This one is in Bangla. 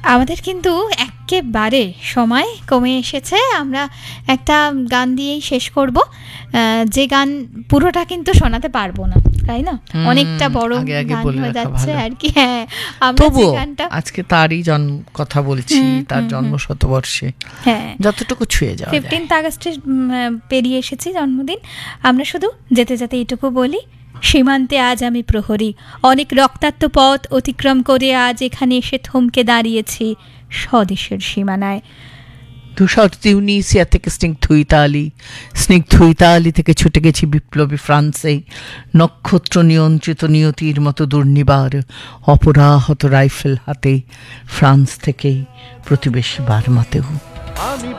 আমাদের কিন্তু একেবারে সময় কমে এসেছে। আমরা একটা গান দিয়েই শেষ করব, যে গান পুরোটা কিন্তু শোনাতে পারবো না, তাই না? অনেকটা বড় গান হয়ে যাচ্ছে আর কি। হ্যাঁ, আমরা যে গানটা আজকে তারই কথা বলছি, তার জন্ম শতবর্ষে হ্যাঁ যতটুকু ছুঁয়ে যাওয়া 15 আগস্টে পেরিয়ে এসেছি জন্মদিন। আমরা শুধু যেতে যেতে এইটুকু বলি, সীমান্তে আজ আমি প্রহরী, অনেক রক্তাক্ত পথ অতিক্রম করে আজ এখানে এসে থমকে দাঁড়িয়েছি স্বদেশের সীমানায়। ধূসর তিউনিসিয়া থেকে স্নিগ্ধ ইতালি থেকে ছুটে গেছি বিপ্লবী ফ্রান্সে, নক্ষত্র নিয়ন্ত্রিত নিয়তির মতো দুর্নিবার অপরাহত রাইফেল হাতে, ফ্রান্স থেকেই প্রতিবেশী বার্মাতেও।